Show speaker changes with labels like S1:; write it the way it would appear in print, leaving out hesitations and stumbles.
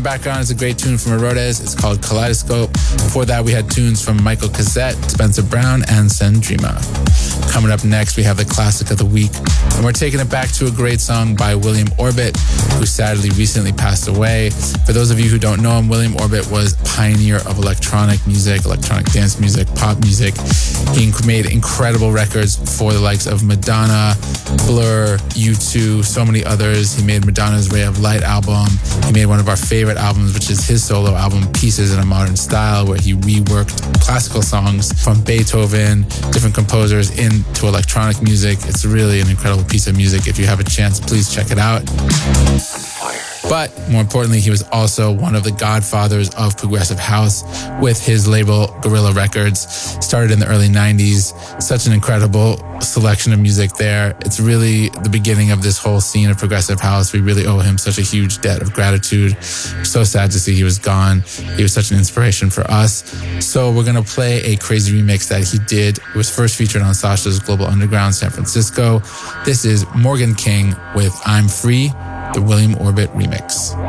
S1: background is a great tune from Erodes. It's called Kaleidoscope. Before that, we had tunes from Michael Cassette, Spencer Brown, and Sandrima. Coming up next, we have the classic of the week, and we're taking it back to a great song by William Orbit, who sadly recently passed away. For those of you who don't know him, William Orbit was a pioneer of electronic music, electronic dance music, pop music. He made incredible records for the likes of Madonna, Blur, U2, so many others. He made Madonna's Ray of Light album. He made one of our favorite albums, which is his solo album, Pieces in a Modern Style, where he reworked classical songs from Beethoven, different composers, into electronic music. It's really an incredible piece of music. If you have a chance, please check it out. But more importantly, he was also one of the godfathers of progressive house with his label Guerrilla Records. Started in the early 90s. Such an incredible selection of music there. It's really the beginning of this whole scene of progressive house. We really owe him such a huge debt of gratitude. So sad to see he was gone. He was such an inspiration for us. So we're going to play a crazy remix that he did. It was first featured on Sasha's Global Underground San Francisco. This is Morgan King with I'm Free, the William Orbit remix.